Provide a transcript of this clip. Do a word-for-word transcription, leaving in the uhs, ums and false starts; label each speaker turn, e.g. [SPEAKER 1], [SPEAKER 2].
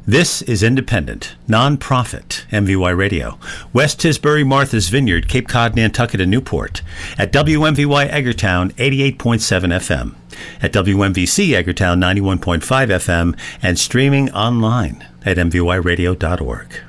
[SPEAKER 1] This is independent, non-profit M V Y Radio. West Tisbury, Martha's Vineyard, Cape Cod, Nantucket, and Newport. At W M V Y Eggertown, eighty-eight point seven F M. At W M V C Eggertown, ninety-one point five F M. And streaming online at m v y radio dot org.